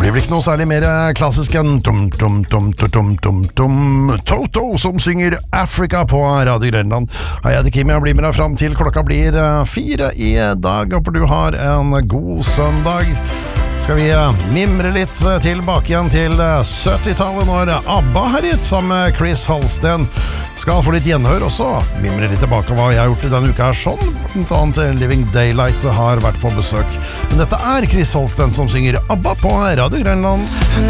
blir vel ikke noe særlig mer klassisk enn Toto som synger Africa på Radio Grenland. Hei, jeg heter Kim, jeg blir med deg frem til klokka blir 4 i dag. Håper du har en god søndag. Skal vi mimre litt tilbake igjen til 70-tallet når ABBA her hit sammen med Chris Holsten. Skal få litt gjenhør også. Mimre litt tilbake hva jeg har gjort denne uka her sånn. Blant annet Living Daylight har vært på besøk. Men dette Chris Holsten som synger ABBA på Radio Grenland.